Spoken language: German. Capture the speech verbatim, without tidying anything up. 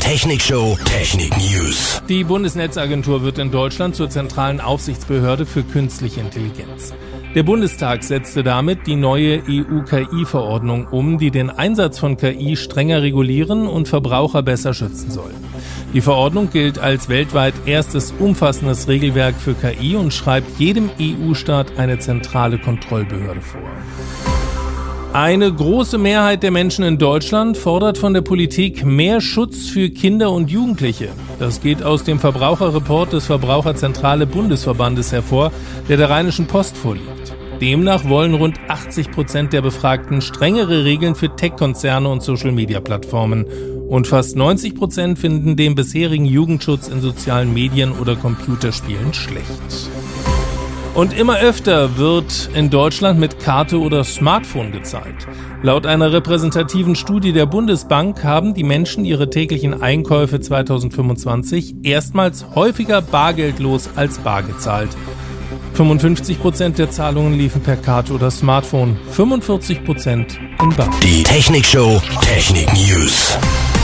Technikshow Technik News. Die Bundesnetzagentur wird in Deutschland zur zentralen Aufsichtsbehörde für künstliche Intelligenz. Der Bundestag setzte damit die neue E U-K I-Verordnung um, die den Einsatz von K I strenger regulieren und Verbraucher besser schützen soll. Die Verordnung gilt als weltweit erstes umfassendes Regelwerk für K I und schreibt jedem E U-Staat eine zentrale Kontrollbehörde vor. Eine große Mehrheit der Menschen in Deutschland fordert von der Politik mehr Schutz für Kinder und Jugendliche. Das geht aus dem Verbraucherreport des Verbraucherzentrale Bundesverbandes hervor, der der Rheinischen Post vorliegt. Demnach wollen rund achtzig Prozent der Befragten strengere Regeln für Tech-Konzerne und Social-Media-Plattformen. Und fast neunzig Prozent finden den bisherigen Jugendschutz in sozialen Medien oder Computerspielen schlecht. Und immer öfter wird in Deutschland mit Karte oder Smartphone gezahlt. Laut einer repräsentativen Studie der Bundesbank haben die Menschen ihre täglichen Einkäufe zweitausendfünfundzwanzig erstmals häufiger bargeldlos als bar gezahlt. fünfundfünfzig Prozent der Zahlungen liefen per Karte oder Smartphone, fünfundvierzig Prozent in Bar. Die Technikshow Technik News.